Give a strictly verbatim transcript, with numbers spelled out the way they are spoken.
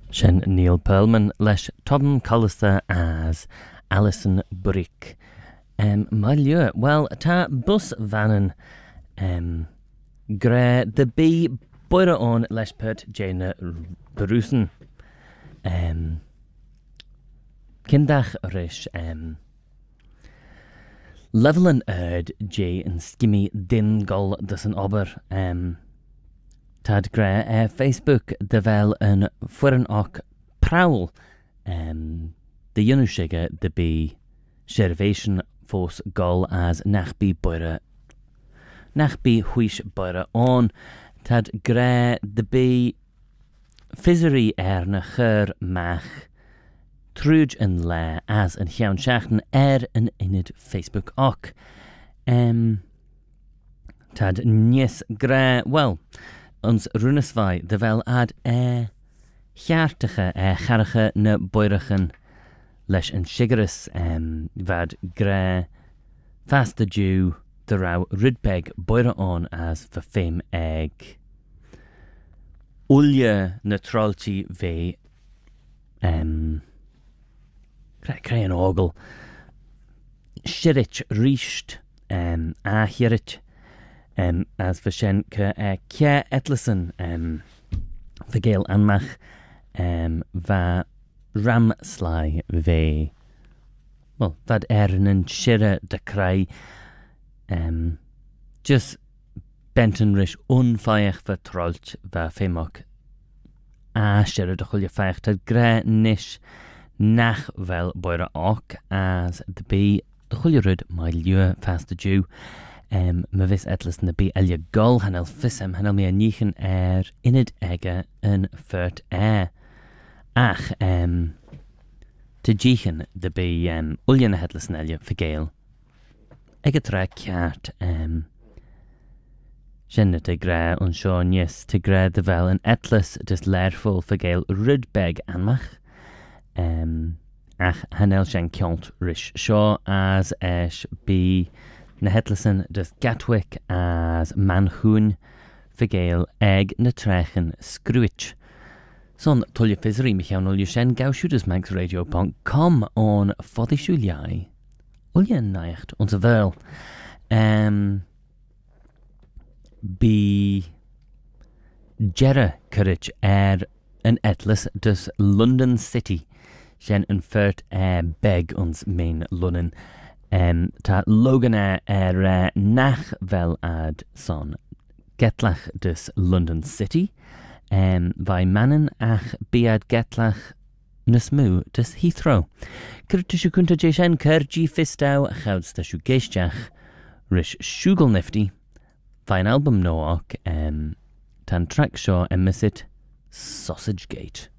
Sin Neil Pearlman leis Tom Collista as Alison Brick. Um, Malieu, well, ta bus vanen um, gre de bi boire on leis pert Jane Berusen. Um, Kindach rish um, Levelin erd J and skimmy din gol dus an ober um, Tad gre uh, Facebook de vel een furen ook prowl um, de junusige de be servation fos gol as nachbi boire nachbi huish boire on tad gre de be fizzery er na chur mach truj en le as een chiaun schachten er en in het Facebook ook um, tad nies gre well ons runesvai de vel ad e chartige e charige ne boirigen leis en shigeris um, vad gre fast de Jew de rau rudbeg boire on as for fame egg ulje ne trolti ve um, kre an ogel shirich richt um, a hirit Um, as for shen ke uh, Kja Etlison um, vergeel anmach um, va ram sly ve well vad ernen shire de krai um, just bentenrish unfeich vertrolt va femok a shire de chulje feich tad gre nish nach vel boire ook as de be de chulje rud my lue fast de Jew Um, me vis etlis na be elje gol hanel fissem hanel me a nichen er in het ege een furt air. Ach, um, te jichen de be um, ulje na hetlis na elje vergeel. Ege tra kaart, um, Jenne te gra on Sean yes te gra de vel een etlis dus leerful vergeel rudbeg anmach. Um, ach, hanel shen kjont rish shaw as esh be na hetlesen dus Gatwick as manhoon vergeel egg na trechen screwich. Son tulje fizzery michael ulje shen gaushudes max radio punk com on foddy shuliai. Ulje naicht onze vel. Um, be Jera courage er een etlis dus London City. Shen een furt er beg ons main London. Um, ta Logana er uh, nach vel ad son getlach dus London City um, vai mannen ach biad getlach nusmu dus Heathrow kurtishu kunta jeshen kerji fistau choudstashu geistjach rish shugel nifty vai album noak um, tan track shaw emisit Sausage Gate.